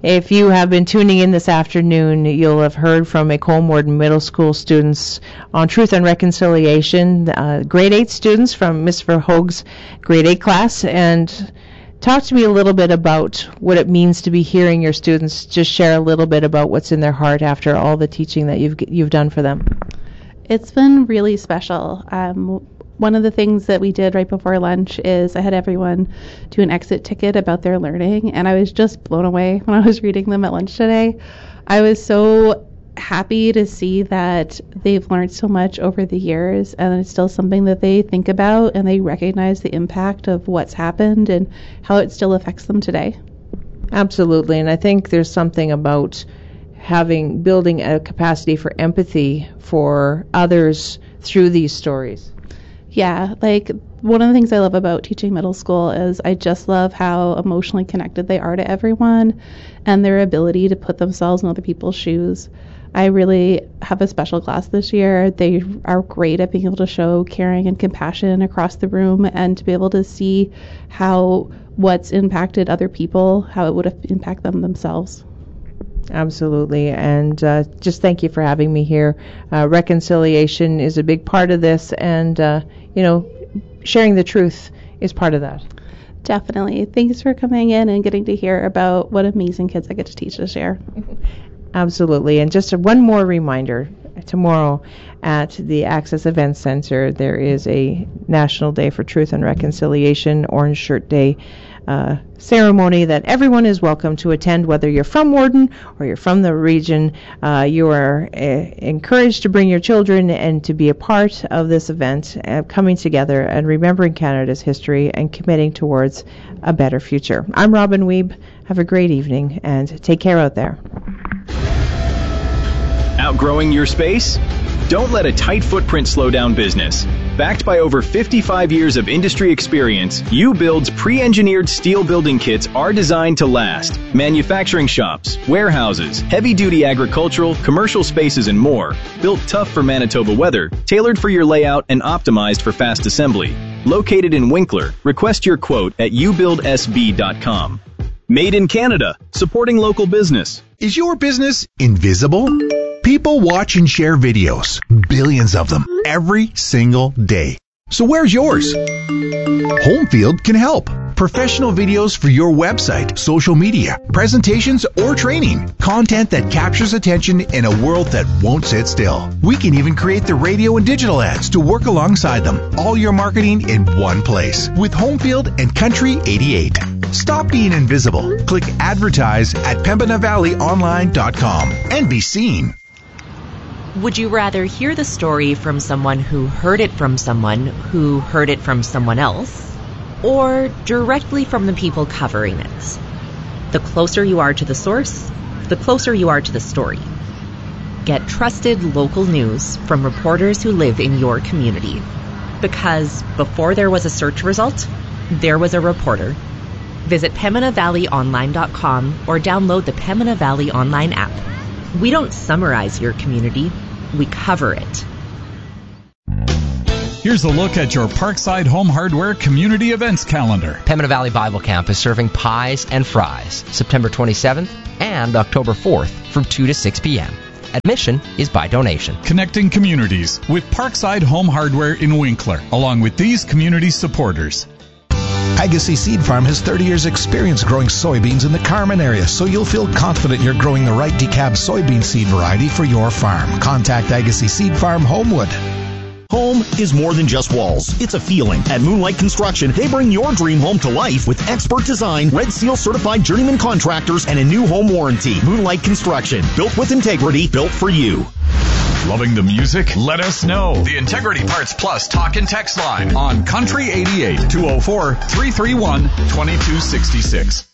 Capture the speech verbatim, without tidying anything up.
If you have been tuning in this afternoon, you'll have heard from a Colmorden Middle School students on Truth and Reconciliation, uh, grade eight students from Miss Verhoog's grade eight class, and talk to me a little bit about what it means to be hearing your students just share a little bit about what's in their heart after all the teaching that you've you've done for them. It's been really special. Um, one of the things that we did right before lunch is I had everyone do an exit ticket about their learning, and I was just blown away when I was reading them at lunch today. I was so happy to see that they've learned so much over the years, and it's still something that they think about, and they recognize the impact of what's happened and how it still affects them today. Absolutely, and I think there's something about having, building a capacity for empathy for others through these stories. Yeah, like one of the things I love about teaching middle school is I just love how emotionally connected they are to everyone and their ability to put themselves in other people's shoes. I really have a special class this year. They are great at being able to show caring and compassion across the room and to be able to see how what's impacted other people, how it would impact them themselves. Absolutely, and uh, just thank you for having me here. Uh, reconciliation is a big part of this, and uh, you know, sharing the truth is part of that. Definitely. Thanks for coming in and getting to hear about what amazing kids I get to teach this year. Absolutely, and just one more reminder. Tomorrow at the Access Event Center, there is a National Day for Truth and Reconciliation, Orange Shirt Day uh, ceremony that everyone is welcome to attend, whether you're from Worden or you're from the region. Uh, you are uh, encouraged to bring your children and to be a part of this event, uh, coming together and remembering Canada's history and committing towards a better future. I'm Robin Wiebe. Have a great evening and take care out there. Outgrowing your space? Don't let a tight footprint slow down business. Backed by over fifty-five years of industry experience, U-Build's pre-engineered steel building kits are designed to last. Manufacturing shops, warehouses, heavy-duty agricultural, commercial spaces, and more. Built tough for Manitoba weather, tailored for your layout, and optimized for fast assembly. Located in Winkler, request your quote at u build s b dot com. Made in Canada, supporting local business. Is your business invisible? People watch and share videos, billions of them, every single day. So where's yours? Homefield can help. Professional videos for your website, social media, presentations, or training. Content that captures attention in a world that won't sit still. We can even create the radio and digital ads to work alongside them. All your marketing in one place with Homefield and Country eighty-eight. Stop being invisible. Click advertise at pembina valley online dot com and be seen. Would you rather hear the story from someone who heard it from someone who heard it from someone else, or directly from the people covering it? The closer you are to the source, the closer you are to the story. Get trusted local news from reporters who live in your community. Because before there was a search result, there was a reporter. Visit pembina valley online dot com or download the Pembina Valley Online app. We don't summarize your community, we cover it. Here's a look at your Parkside Home Hardware community events calendar. Pembina Valley Bible Camp is serving pies and fries September twenty-seventh and October fourth from two to six p.m. Admission is by donation. Connecting communities with Parkside Home Hardware in Winkler, along with these community supporters. Agassiz Seed Farm has thirty years experience growing soybeans in the Carman area, so you'll feel confident you're growing the right decab soybean seed variety for your farm. Contact Agassiz Seed Farm Homewood. Home is more than just walls. It's a feeling. At Moonlight Construction, they bring your dream home to life with expert design, Red Seal certified journeyman contractors, and a new home warranty. Moonlight Construction, built with integrity, built for you. Loving the music? Let us know. The Integrity Parts Plus talk and text line on Country eighty-eight, two oh four, three three one, two two six six.